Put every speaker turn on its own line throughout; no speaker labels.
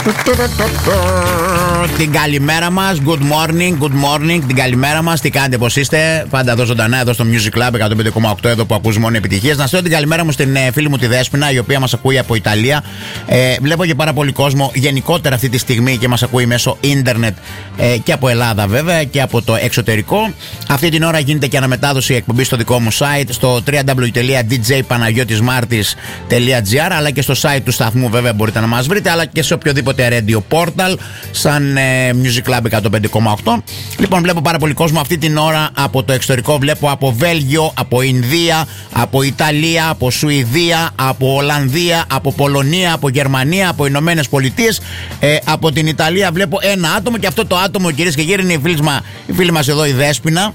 Την καλημέρα μας, good morning, την καλημέρα μας, τι κάνετε, πως είστε? Πάντα εδώ ζωντανά, εδώ στο Music Club 105,8, εδώ που ακούς μόνο επιτυχίες. Να στείλω την καλημέρα μου στην φίλη μου τη Δέσποινα, η οποία μας ακούει από Ιταλία. Βλέπω και πάρα πολύ κόσμο γενικότερα αυτή τη στιγμή και μας ακούει μέσω ίντερνετ και από Ελλάδα βέβαια και από το εξωτερικό. Αυτή την ώρα γίνεται και αναμετάδοση εκπομπή στο δικό μου site, στο www.djpanagiotismartis.gr, αλλά και στο site του σταθμού βέβαια μπορείτε να μας βρείτε, αλλά και σε οποιοδήποτε radio portal σαν Music Club 105,8. Λοιπόν, βλέπω πάρα πολύ κόσμο αυτή την ώρα από το εξωτερικό. Βλέπω από Βέλγιο, από Ινδία, από Ιταλία, από Σουηδία, από Ολλανδία, από Πολωνία, από Γερμανία, από Ηνωμένες Πολιτείες. Από την Ιταλία βλέπω ένα άτομο, και αυτό το άτομο, κυρίες και κύριοι, είναι η φίλη μας εδώ η Δέσποινα.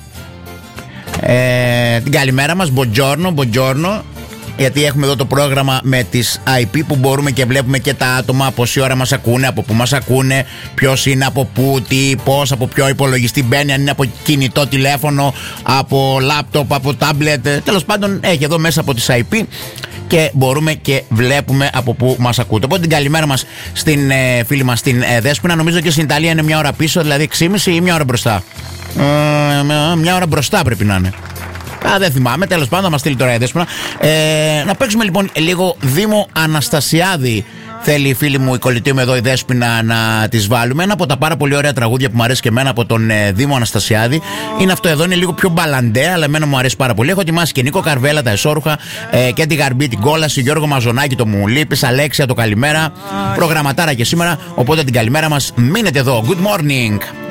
Την καλημέρα μας, buongiorno. Γιατί έχουμε εδώ το πρόγραμμα με τις IP που μπορούμε και βλέπουμε και τα άτομα, πόση ώρα μας ακούνε, από πού μας ακούνε, ποιος είναι, από πού, τι, πώς, από ποιο υπολογιστή μπαίνει, αν είναι από κινητό τηλέφωνο, από λάπτοπ, από τάμπλετ. Τέλος πάντων, έχει εδώ μέσα από τις IP και μπορούμε και βλέπουμε από πού μας ακούτε. Οπότε την καλημέρα μας στην φίλη μας την Δέσποινα. Νομίζω και στην Ιταλία είναι μια ώρα πίσω, δηλαδή 6,5 ή μια ώρα μπροστά. Μια ώρα μπροστά πρέπει να είναι. Δεν θυμάμαι, τέλος πάντων, θα μας στείλει τώρα η Δέσποινα. Να παίξουμε λοιπόν λίγο Δήμο Αναστασιάδη. Θέλει η φίλη μου, η κολλητή μου εδώ, η Δέσποινα, να τις βάλουμε. Ένα από τα πάρα πολύ ωραία τραγούδια που μου αρέσει και εμένα από τον Δήμο Αναστασιάδη είναι αυτό εδώ. Είναι λίγο πιο μπαλαντέ, αλλά εμένα μου αρέσει πάρα πολύ. Έχω ετοιμάσει και Νίκο Καρβέλα, τα Εσώρουχα, και τη Γαρμπή, την Κόλαση, Γιώργο Μαζονάκη, το Μου Λείπεις, Αλέξια, το Καλημέρα. Προγραμματάρα και σήμερα. Οπότε την καλημέρα μας, μείνετε εδώ. Good morning.